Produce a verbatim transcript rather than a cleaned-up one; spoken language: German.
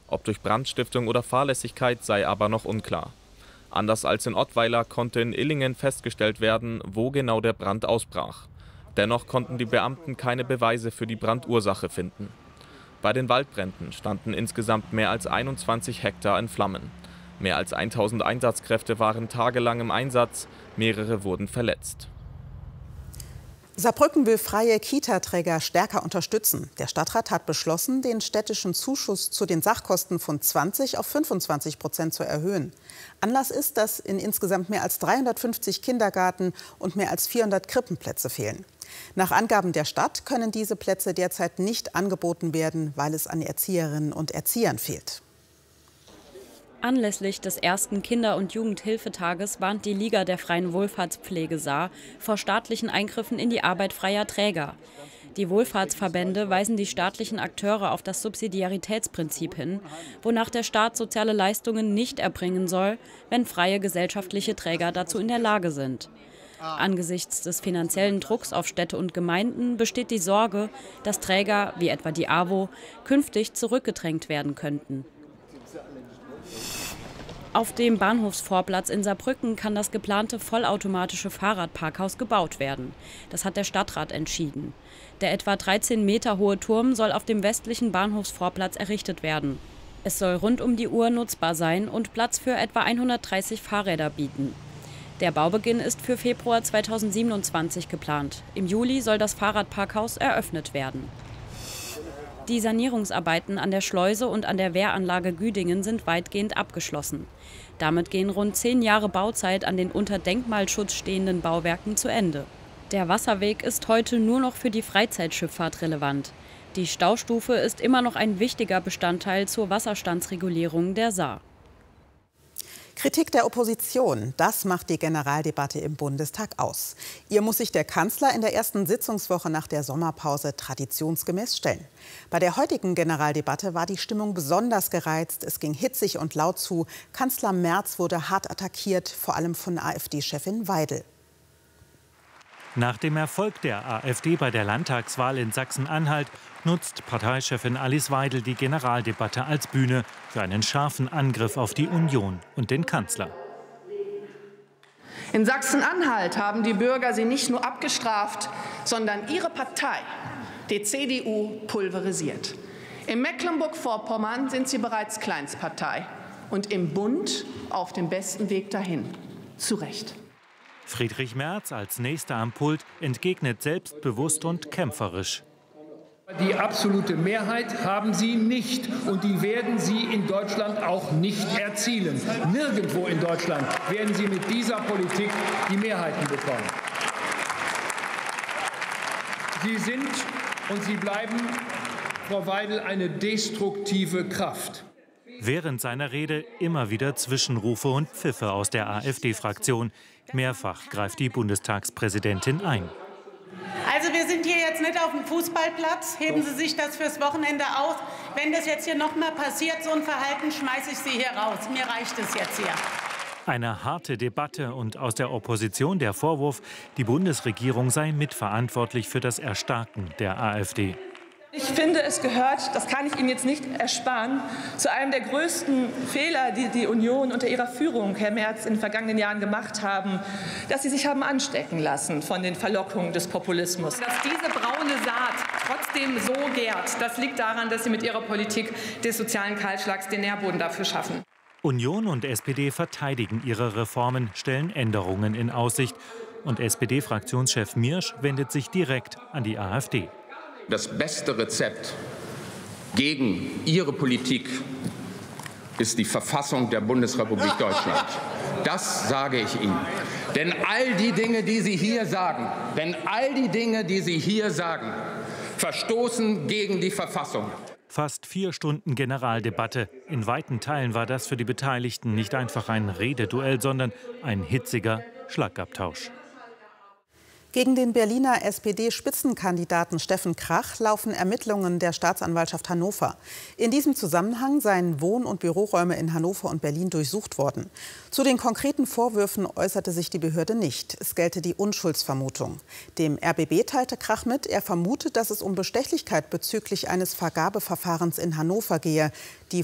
Ob durch Brandstiftung oder Fahrlässigkeit sei aber noch unklar. Anders als in Ottweiler konnte in Illingen festgestellt werden, wo genau der Brand ausbrach. Dennoch konnten die Beamten keine Beweise für die Brandursache finden. Bei den Waldbränden standen insgesamt mehr als einundzwanzig Hektar in Flammen. Mehr als tausend Einsatzkräfte waren tagelang im Einsatz, mehrere wurden verletzt. Saarbrücken will freie Kita-Träger stärker unterstützen. Der Stadtrat hat beschlossen, den städtischen Zuschuss zu den Sachkosten von zwanzig auf fünfundzwanzig Prozent zu erhöhen. Anlass ist, dass in insgesamt mehr als dreihundertfünfzig Kindergarten und mehr als vierhundert Krippenplätze fehlen. Nach Angaben der Stadt können diese Plätze derzeit nicht angeboten werden, weil es an Erzieherinnen und Erziehern fehlt. Anlässlich des ersten Kinder- und Jugendhilfetages warnt die Liga der Freien Wohlfahrtspflege Saar vor staatlichen Eingriffen in die Arbeit freier Träger. Die Wohlfahrtsverbände weisen die staatlichen Akteure auf das Subsidiaritätsprinzip hin, wonach der Staat soziale Leistungen nicht erbringen soll, wenn freie gesellschaftliche Träger dazu in der Lage sind. Angesichts des finanziellen Drucks auf Städte und Gemeinden besteht die Sorge, dass Träger, wie etwa die AWO, künftig zurückgedrängt werden könnten. Auf dem Bahnhofsvorplatz in Saarbrücken kann das geplante vollautomatische Fahrradparkhaus gebaut werden. Das hat der Stadtrat entschieden. Der etwa dreizehn Meter hohe Turm soll auf dem westlichen Bahnhofsvorplatz errichtet werden. Es soll rund um die Uhr nutzbar sein und Platz für etwa hundertdreißig Fahrräder bieten. Der Baubeginn ist für Februar zweitausendsiebenundzwanzig geplant. Im Juli soll das Fahrradparkhaus eröffnet werden. Die Sanierungsarbeiten an der Schleuse und an der Wehranlage Güdingen sind weitgehend abgeschlossen. Damit gehen rund zehn Jahre Bauzeit an den unter Denkmalschutz stehenden Bauwerken zu Ende. Der Wasserweg ist heute nur noch für die Freizeitschifffahrt relevant. Die Staustufe ist immer noch ein wichtiger Bestandteil zur Wasserstandsregulierung der Saar. Kritik der Opposition, das macht die Generaldebatte im Bundestag aus. Ihr muss sich der Kanzler in der ersten Sitzungswoche nach der Sommerpause traditionsgemäß stellen. Bei der heutigen Generaldebatte war die Stimmung besonders gereizt. Es ging hitzig und laut zu. Kanzler Merz wurde hart attackiert, vor allem von AfD-Chefin Weidel. Nach dem Erfolg der AfD bei der Landtagswahl in Sachsen-Anhalt nutzt Parteichefin Alice Weidel die Generaldebatte als Bühne für einen scharfen Angriff auf die Union und den Kanzler. In Sachsen-Anhalt haben die Bürger sie nicht nur abgestraft, sondern ihre Partei, die C D U, pulverisiert. In Mecklenburg-Vorpommern sind sie bereits Kleinstpartei und im Bund auf dem besten Weg dahin. Zu Recht. Friedrich Merz als Nächster am Pult entgegnet selbstbewusst und kämpferisch. Die absolute Mehrheit haben Sie nicht und die werden Sie in Deutschland auch nicht erzielen. Nirgendwo in Deutschland werden Sie mit dieser Politik die Mehrheiten bekommen. Sie sind und Sie bleiben, Frau Weidel, eine destruktive Kraft. Während seiner Rede immer wieder Zwischenrufe und Pfiffe aus der AfD-Fraktion. Mehrfach greift die Bundestagspräsidentin ein. Also wir sind hier jetzt nicht auf dem Fußballplatz. Heben Sie sich das fürs Wochenende aus. Wenn das jetzt hier noch mal passiert, so ein Verhalten, schmeiße ich Sie hier raus. Mir reicht es jetzt hier. Eine harte Debatte und aus der Opposition der Vorwurf, die Bundesregierung sei mitverantwortlich für das Erstarken der AfD. Ich finde, es gehört, das kann ich Ihnen jetzt nicht ersparen, zu einem der größten Fehler, die die Union unter ihrer Führung, Herr Merz, in den vergangenen Jahren gemacht haben, dass Sie sich haben anstecken lassen von den Verlockungen des Populismus. Dass diese braune Saat trotzdem so gärt, das liegt daran, dass Sie mit Ihrer Politik des sozialen Kahlschlags den Nährboden dafür schaffen. Union und S P D verteidigen ihre Reformen, stellen Änderungen in Aussicht. Und S P D-Fraktionschef Miersch wendet sich direkt an die AfD. Das beste Rezept gegen Ihre Politik ist die Verfassung der Bundesrepublik Deutschland. Das sage ich Ihnen. Denn all die Dinge, die Sie hier sagen, denn all die Dinge, die Sie hier sagen, verstoßen gegen die Verfassung. Fast vier Stunden Generaldebatte. In weiten Teilen war das für die Beteiligten nicht einfach ein Rededuell, sondern ein hitziger Schlagabtausch. Gegen den Berliner S P D-Spitzenkandidaten Steffen Krach laufen Ermittlungen der Staatsanwaltschaft Hannover. In diesem Zusammenhang seien Wohn- und Büroräume in Hannover und Berlin durchsucht worden. Zu den konkreten Vorwürfen äußerte sich die Behörde nicht. Es gelte die Unschuldsvermutung. Dem R B B teilte Krach mit, er vermutet, dass es um Bestechlichkeit bezüglich eines Vergabeverfahrens in Hannover gehe. Die